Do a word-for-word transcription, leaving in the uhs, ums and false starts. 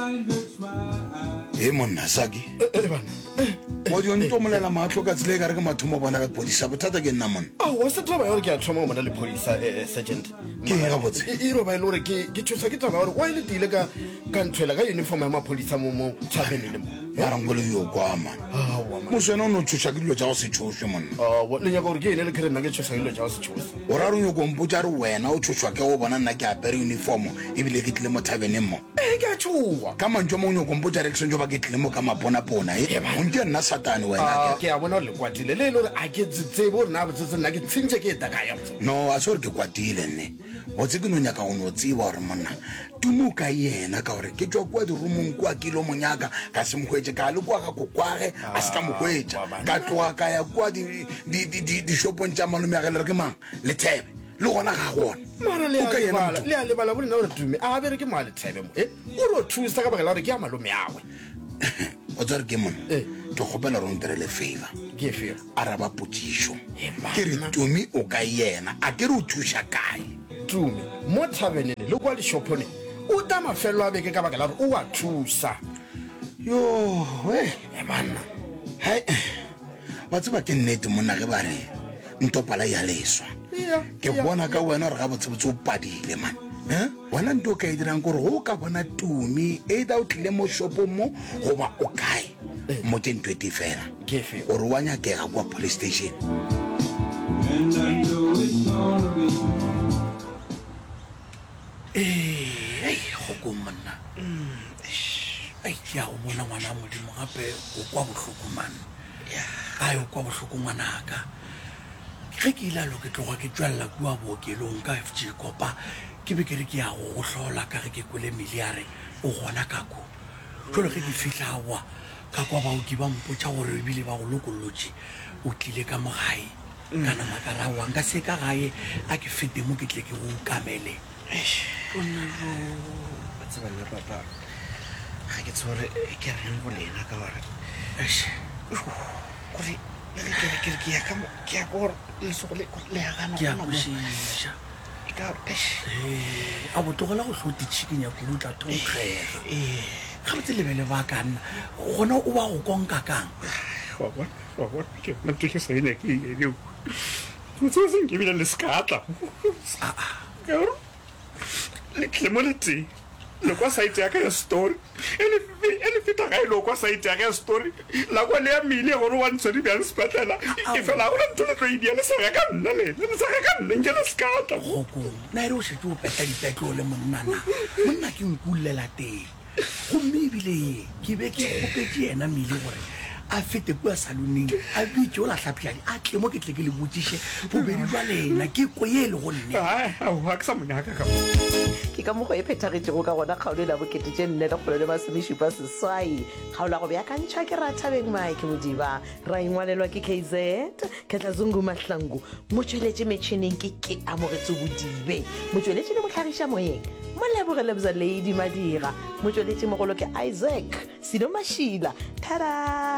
e monna saki wa di onto molela maatlo ka tsile ka re ke mathomo bona ka polisa bothata ke nna monna a wa se taba yore ke a thoma mona le polisa sergeant ke ga botse e ro ba ile gore ke ke thusa ke taba gore wa ile tile ka ka ntshwela ka uniform ya mapolisa mo mo tshabene le mo ya rangolo yo kwa man mo sena no thusa ke dilo tsa go se tshoswe monna a wa le nya gore ke ene le kre nna ke thusa dilo tsa go se tshoswe o ra rong yo go mpotsa re wena o thushwa ke go bona nna ke apere uniform e bile ke tlile mo thabene mo e ke a tshuwa ka mantjo mo nyo go mpotsa re jo ba ke tlile mo ka mapona pona e o ntse nna satane wena ke a bona le kwatile le le a ke tsetse bo rena botsetse nna ke tsintse ke ta ka ya no a so re ke kwatile nne o tse ke no nyaka go no tsiba gore monna tumo ka yena ka gore ke tswa kwa di rumong kwa kilo monyaka ka se mkhwetse ka le kwa ka kokwage a se ka mkhwetsa ka tloa ka ya kwa di di di di shopong tsa malome ya gele re ke mang le thebe le gona ga gona mara le a bala le a le bala bona gore tume a bere ke mo le thebe mo e o ro thusa ka bagela gore ke ya malome yawe o tsare ke monna ke gopela rong tere le favor ke fe ara ba potsisho ke re tumi o ka yena a ke re o thusa kae tume mo thabenene le kwa le shopone o ta mafelo a beke ka bagela gore o wa thusa yo we e bana hai wa tseba ke nnete monna ge ba re ntopala ya leswa ke bona ka wena re ga botsebotse o padile man eh wena ntho ka e dirang gore go ka bona tumi e da o tlile mo shopong mo goba o kae mo teng twenty fela ke fe o re wa nyakega kwa police station And I know it's gonna be eh go go monna ai ya o bona ngwana modimo gape o kwa bohloko man ya ai o kwa bohloko ngwanaka ge ke ila lo ke tloga ke tswalla kwa bookelong ka F G Kopa ke be ke re ke ya go hlola ka ge ke kwele miliare o gona ka ko jolo ge ke fihla wa ka kwa ba o ke ba mpotsa gore e bile ba go lokolotse o tlile ka mogae kana makara wa nka se ka gae a ke fete mo ke tle ke go kamele o nna go tsaba le papa ga ke tsore ke reng go lena ka gore gore le ke ke ke ya ka ke ya gore le so le le ya kana ke ya bushisha ka eh a botogola go hloti chicken ya kulutla thonkgega eh ga botse lebele ba kana gona o ba go konka kang wa wa wa wa ke nna ke se ine ke ene go tsose ke bila le skata a a ka le clemolity lo kwa site ya ka ya story ele ele fita ga lo kwa site ya ka ya story la kwa le ya mile gore wa ntsodi bya spatela ke fela o ntole tlo idia le sa ka nna le le sa ka nna nke le skata go go na re o se tlo peta dipetlo le monnana monna ke nkulela teng go mebile ke be ke gopetse ena mile gore a fete kwa saloneng a bitse o la tlhapiadi a tle mo ke tle ke le botsiše bobedi jwa lena ke ko ye le go nne a wa ka sa monyaka ka ke ka mogo e phethagetse go ka gona kgaolo la bokete tše nne le kgolo le masomešupa seswai kgaolo ya go beakantšhwa ke rathabeng mike modiba ra ingwalelwa ke K Z Ketlazungu Mahlangu motšweletše metšhineng ke ke amogetse bodibe motšweletše le botlhagiša moyeng mo lebogele bza lady madira motšweletše mogolo ke Isaac Sino Mashila tada